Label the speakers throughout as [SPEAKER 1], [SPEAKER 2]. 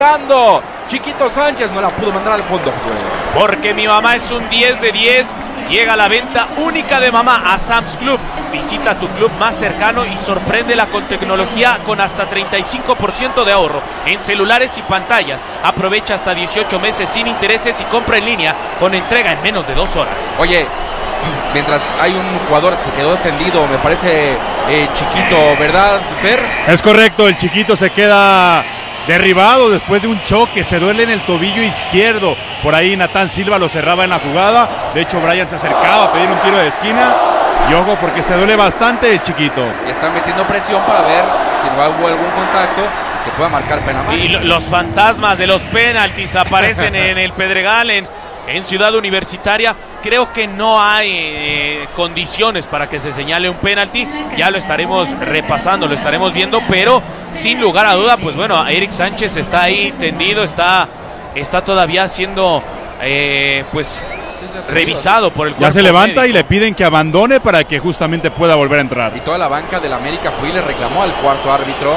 [SPEAKER 1] Chiquito Sánchez no la pudo mandar al fondo, Josué.
[SPEAKER 2] Porque mi mamá es un 10 de 10. Llega la venta única de mamá a Sam's Club. Visita tu club más cercano y sorpréndela con tecnología con hasta 35% de ahorro en celulares y pantallas. Aprovecha hasta 18 meses sin intereses y compra en línea con entrega en menos de 2 horas.
[SPEAKER 1] Oye, mientras hay un jugador se quedó tendido, me parece Chiquito, ¿verdad, Fer?
[SPEAKER 3] Es correcto, el Chiquito se queda derribado después de un choque, se duele en el tobillo izquierdo. Por ahí Natán Silva lo cerraba en la jugada. De hecho, Brian se acercaba a pedir un tiro de esquina. Y ojo, porque se duele bastante el Chiquito.
[SPEAKER 1] Y están metiendo presión para ver si no hubo algún contacto y se pueda marcar pena máxima.
[SPEAKER 2] Y los fantasmas de los penaltis aparecen en el Pedregal, en Ciudad Universitaria. Creo que no hay condiciones para que se señale un penalti. Ya lo estaremos repasando, lo estaremos viendo, pero sin lugar a duda, pues bueno, Eric Sánchez está ahí tendido, está todavía siendo revisado por el cuerpo.
[SPEAKER 3] Ya se levanta
[SPEAKER 2] médico.
[SPEAKER 3] Y le piden que abandone para que justamente pueda volver a entrar.
[SPEAKER 1] Y toda la banca del América fue y le reclamó al cuarto árbitro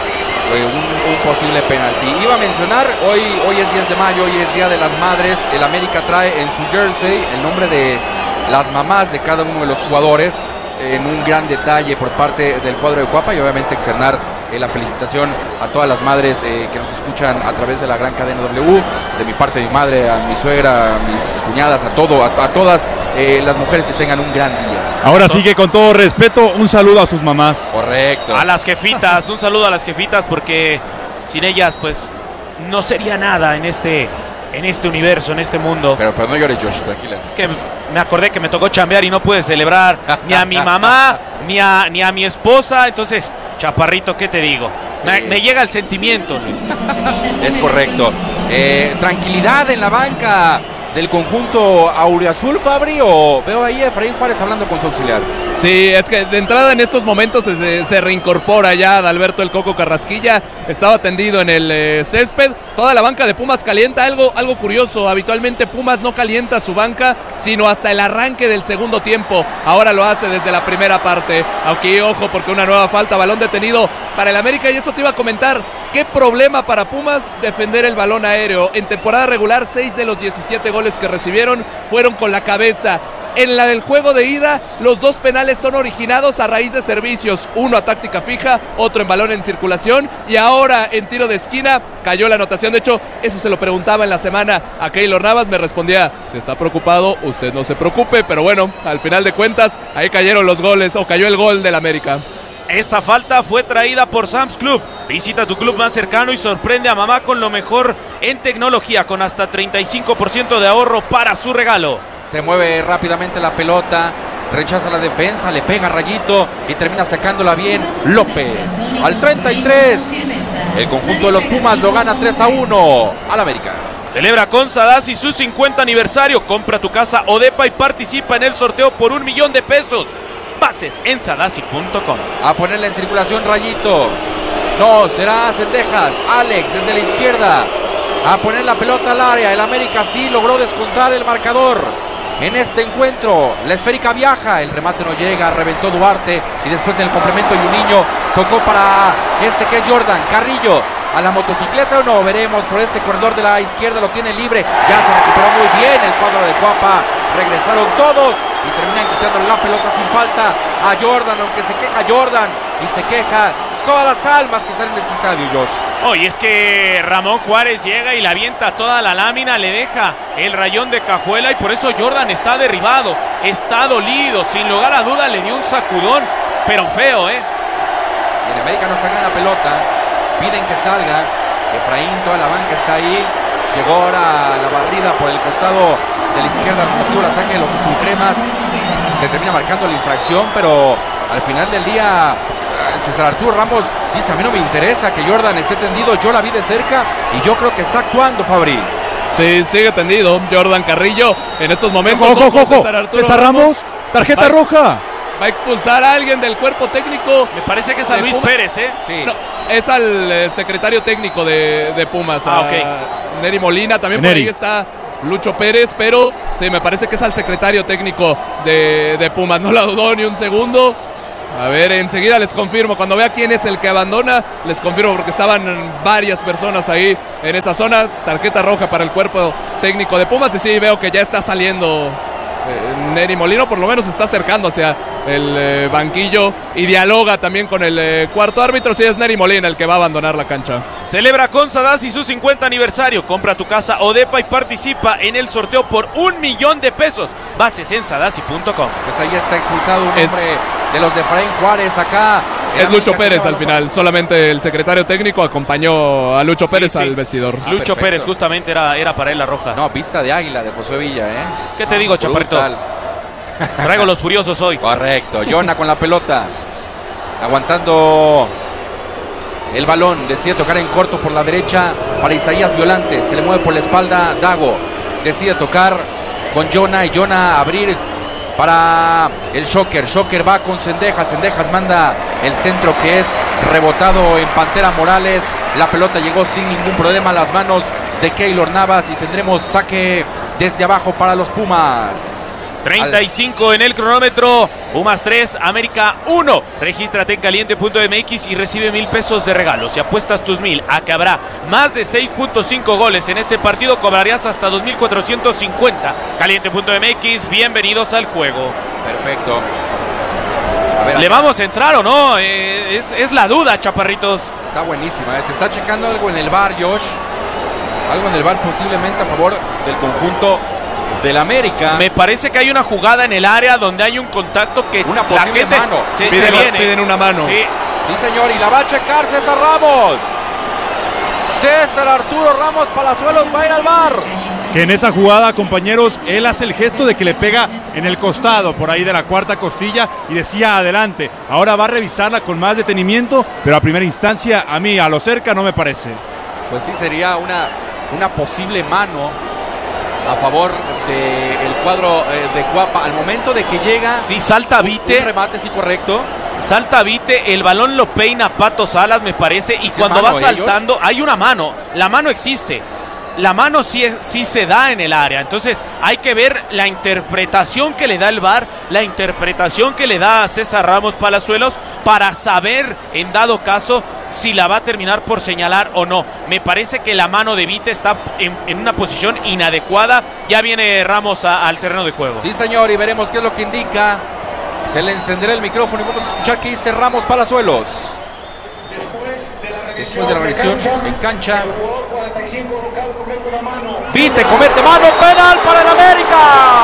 [SPEAKER 1] un posible penalti. Iba a mencionar, hoy es 10 de mayo, hoy es Día de las Madres. El América trae en su jersey el nombre de las mamás de cada uno de los jugadores en un gran detalle por parte del cuadro de Cuapa, y obviamente externar la felicitación a todas las madres que nos escuchan a través de la gran cadena W, de mi parte, de mi madre, a mi suegra, a mis cuñadas, a todas las mujeres que tengan un gran día.
[SPEAKER 3] Ahora sí que con todo respeto, un saludo a sus mamás.
[SPEAKER 1] Correcto.
[SPEAKER 2] A las jefitas, un saludo a las jefitas, porque sin ellas pues no sería nada en este universo, en este mundo.
[SPEAKER 1] Pero no llores, Josh, tranquila.
[SPEAKER 2] Es que me acordé que me tocó chambear y no pude celebrar ni a mi mamá, ni a mi esposa. Entonces, chaparrito, ¿qué te digo? Me llega el sentimiento, Luis.
[SPEAKER 1] Es correcto. Tranquilidad en la banca del conjunto auriazul, Fabri, o veo ahí a Efraín Juárez hablando con su auxiliar.
[SPEAKER 4] Sí, es que de entrada en estos momentos se reincorpora ya Adalberto el Coco Carrasquilla. Estaba tendido en el césped. Toda la banca de Pumas calienta. Algo curioso, habitualmente Pumas no calienta su banca sino hasta el arranque del segundo tiempo. Ahora lo hace desde la primera parte. Aunque ojo, porque una nueva falta, balón detenido para el América. Y eso te iba a comentar, qué problema para Pumas defender el balón aéreo. En temporada regular, 6 de los 17 goles que recibieron fueron con la cabeza. En la del juego de ida, los 2 penales son originados a raíz de servicios. Uno a táctica fija, otro en balón en circulación. Y ahora en tiro de esquina cayó la anotación. De hecho, eso se lo preguntaba en la semana a Keylor Navas. Me respondía, si está preocupado, usted no se preocupe. Pero bueno, al final de cuentas, ahí cayeron los goles, o cayó el gol del América.
[SPEAKER 2] Esta falta fue traída por Sam's Club. Visita tu club más cercano y sorprende a mamá con lo mejor en tecnología, con hasta 35% de ahorro para su regalo.
[SPEAKER 1] Se mueve rápidamente la pelota, rechaza la defensa, le pega Rayito y termina sacándola bien López. Al 33, el conjunto de los Pumas lo gana 3-1 al América.
[SPEAKER 2] Celebra con Sadasi su 50 aniversario. Compra tu casa o depa y participa en el sorteo por $1,000,000. Bases en sadasi.com.
[SPEAKER 1] A ponerla en circulación Rayito. No, será Cendejas. Alex desde la izquierda. A poner la pelota al área. El América sí logró descontar el marcador en este encuentro. La esférica viaja. El remate no llega. Reventó Duarte. Y después en el complemento Juninho tocó para que es Jordan Carrillo. A la motocicleta o no, veremos. Por este corredor de la izquierda lo tiene libre. Ya se recuperó muy bien el cuadro de Cuapa. Regresaron todos y terminan quitándole la pelota sin falta a Jordan, aunque se queja Jordan y se queja todas las almas que están en este estadio, Josh.
[SPEAKER 2] Oye, es que Ramón Juárez llega y le avienta toda la lámina, le deja el rayón de cajuela y por eso Jordan está derribado, está dolido, sin lugar a duda le dio un sacudón, pero feo,
[SPEAKER 1] Y en América no sacan la pelota, piden que salga. Efraín, toda la banca está ahí. Llegó ahora la barrida por el costado de la izquierda, motivo el ataque de los azulcremas. Se termina marcando la infracción, pero al final del día César Arturo Ramos dice, a mí no me interesa que Jordan esté tendido, yo la vi de cerca y yo creo que está actuando, Fabri.
[SPEAKER 4] Sí, sigue tendido Jordan Carrillo en estos momentos.
[SPEAKER 3] ¡Ojo!
[SPEAKER 4] César
[SPEAKER 3] Ramos, tarjeta roja.
[SPEAKER 4] Va a expulsar a alguien del cuerpo técnico.
[SPEAKER 2] Me parece que es a Luis Pérez,
[SPEAKER 1] Sí.
[SPEAKER 4] No, es al secretario técnico de Pumas.
[SPEAKER 2] Ok.
[SPEAKER 4] Neri Molina, también por ahí está Lucho Pérez, pero sí, me parece que es al secretario técnico de Pumas. No la dudó ni un segundo. A ver, enseguida les confirmo. Cuando vea quién es el que abandona, les confirmo porque estaban varias personas ahí en esa zona. Tarjeta roja para el cuerpo técnico de Pumas. Y sí, veo que ya está saliendo Neri Molino, por lo menos se está acercando hacia el banquillo y dialoga también con el cuarto árbitro. Sí, es Neri Molina el que va a abandonar la cancha.
[SPEAKER 2] Celebra con Sadasi su 50 aniversario. Compra tu casa o depa y participa en el sorteo por $1,000,000. Bases en sadasi.com.
[SPEAKER 1] Pues ahí está expulsado un hombre de los de Efraín Juárez acá.
[SPEAKER 4] Es Lucho Pérez al final. Solamente el secretario técnico acompañó a Lucho Pérez al vestidor.
[SPEAKER 2] Lucho Pérez justamente era para él la roja.
[SPEAKER 1] No, vista de águila de Josué Villa, ¿eh?
[SPEAKER 2] ¿Qué te digo, Chaparrito? Traigo los furiosos hoy.
[SPEAKER 1] Correcto. Jonah con la pelota. Aguantando el balón. Decide tocar en corto por la derecha para Isaías Violante. Se le mueve por la espalda Dago. Decide tocar con Jonah y Jonah abrir para el Shocker. Shocker va con Cendejas. Cendejas manda el centro que es rebotado en Pantera Morales. La pelota llegó sin ningún problema a las manos de Keylor Navas y tendremos saque desde abajo para los Pumas.
[SPEAKER 2] 35 en el cronómetro. Pumas 3, América 1. Regístrate en caliente.mx y recibe $1,000 de regalo. Si apuestas tus 1,000 a que habrá más de 6.5 goles en este partido, cobrarías hasta 2,450. Caliente.mx, bienvenidos al juego.
[SPEAKER 1] Perfecto.
[SPEAKER 2] A ver, ¿le vamos a entrar o no? Es la duda, Chaparritos.
[SPEAKER 1] Está buenísima. Se está checando algo en el VAR, Josh. Algo en el VAR posiblemente a favor del conjunto del América.
[SPEAKER 2] Me parece que hay una jugada en el área donde hay un contacto que
[SPEAKER 1] una posible
[SPEAKER 2] la gente
[SPEAKER 1] mano.
[SPEAKER 2] se viene.
[SPEAKER 4] Piden una mano.
[SPEAKER 2] Sí.
[SPEAKER 1] Sí, señor, y la va a checar César Ramos. César Arturo Ramos Palazuelos va a ir al VAR.
[SPEAKER 3] Que en esa jugada, compañeros, él hace el gesto de que le pega en el costado, por ahí de la cuarta costilla, y decía adelante. Ahora va a revisarla con más detenimiento, pero a primera instancia, a mí, a lo cerca, no me parece.
[SPEAKER 1] Pues sí, sería una posible mano a favor del cuadro de Cuapa. Al momento de que llega...
[SPEAKER 2] Sí, salta Vite.
[SPEAKER 1] Un remate, sí, correcto.
[SPEAKER 2] Salta Vite, el balón lo peina Pato Salas, me parece, y cuando va saltando, hay una mano. La mano existe. La mano sí se da en el área. Entonces hay que ver la interpretación que le da el VAR, la interpretación que le da a César Ramos Palazuelos para saber, en dado caso, si la va a terminar por señalar o no. Me parece que la mano de Vite está en una posición inadecuada. Ya viene Ramos al terreno de juego.
[SPEAKER 1] Sí, señor, y veremos qué es lo que indica. Se le encenderá el micrófono y vamos a escuchar qué dice Ramos Palazuelos. Después de la revisión en cancha, Vite comete mano, penal para el América.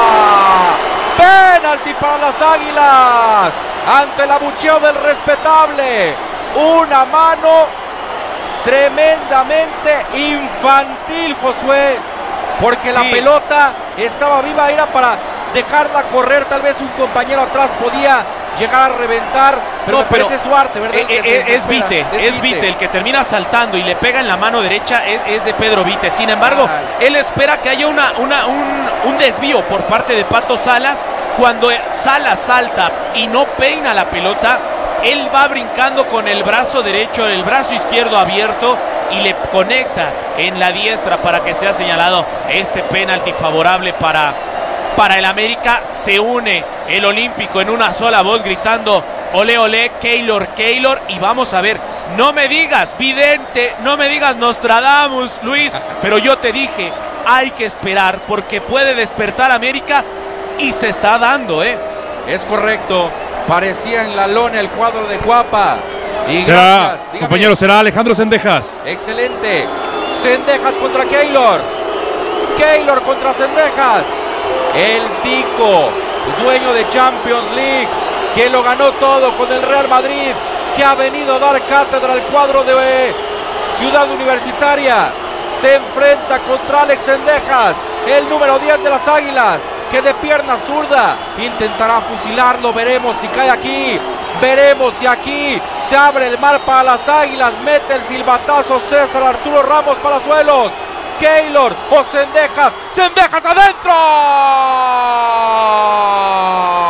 [SPEAKER 1] Penalti para las Águilas ante el abucheo del respetable. Una mano tremendamente infantil, Josué, porque la pelota estaba viva, era para dejarla correr. Tal vez un compañero atrás podía llegar a reventar, pero no, me parece su arte, ¿verdad?
[SPEAKER 2] Es Vite el que termina saltando y le pega en la mano derecha, es de Pedro Vite. Sin embargo, él espera que haya un desvío por parte de Pato Salas. Cuando Salas salta y no peina la pelota, él va brincando con el brazo derecho, el brazo izquierdo abierto y le conecta en la diestra para que sea señalado este penalti favorable para el América. Se une el Olímpico en una sola voz gritando ole ole, Keylor, Keylor, y vamos a ver. No me digas vidente, no me digas Nostradamus, Luis, pero yo te dije, hay que esperar porque puede despertar América y se está dando,
[SPEAKER 1] Es correcto, parecía en la lona el cuadro de Cuapa. Y
[SPEAKER 3] será, compañero, será Alejandro Cendejas.
[SPEAKER 1] Excelente. Cendejas contra Keylor. Keylor contra Cendejas. El Tico, dueño de Champions League, que lo ganó todo con el Real Madrid, que ha venido a dar cátedra al cuadro de Ciudad Universitaria. Se enfrenta contra Alex Cendejas, el número 10 de las Águilas, que de pierna zurda intentará fusilarlo. Veremos si cae aquí. Veremos si aquí se abre el mar para las Águilas. Mete el silbatazo César Arturo Ramos Palazuelos. Keylor o Cendejas. ¡Cendejas adentro!